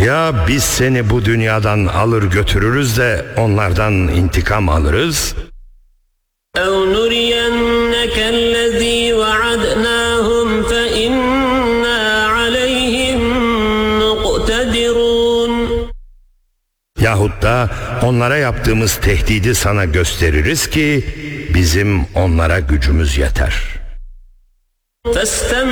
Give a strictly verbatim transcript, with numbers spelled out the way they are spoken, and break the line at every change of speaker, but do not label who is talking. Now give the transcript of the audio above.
Ya biz seni bu dünyadan alır götürürüz de onlardan intikam alırız,
اَوْ نُرِيَنَّكَ الَّذ۪ي وَعَدْنَاهُمْ فَاِنَّا عَلَيْهِمْ مُقْتَدِرُونَ
yahut da onlara yaptığımız tehdidi sana gösteririz ki bizim onlara gücümüz yeter.
فَاسْتَمْعِ